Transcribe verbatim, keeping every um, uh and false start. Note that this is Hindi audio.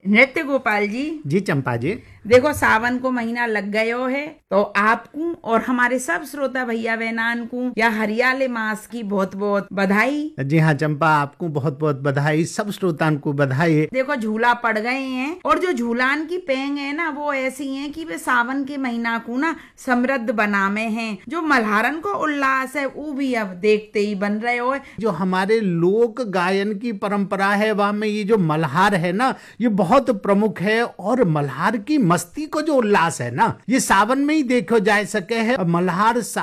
नृत्य गोपाल जी। जी चंपा जी। देखो सावन को महीना लग गयो है, तो आपको और हमारे सब श्रोता भैया बहनान को या हरियाले मास की बहुत बहुत बधाई। जी हाँ चंपा, आपको बहुत बहुत बधाई, सब श्रोतान को बधाई। देखो झूला पड़ गए हैं, और जो झूलान की पेंग है ना वो ऐसी है कि वे सावन के महीना को ना समृद्ध बनामे हैं। जो मल्हारन को उल्लास है वो भी अब देखते ही बन रहे हो। जो हमारे लोक गायन की परंपरा है वह में ये जो मल्हार है ना ये बहुत प्रमुख है, और मल्हार की मस्ती को जो उल्लास है ना ये सावन में ही देखो जा सके है। मल्हार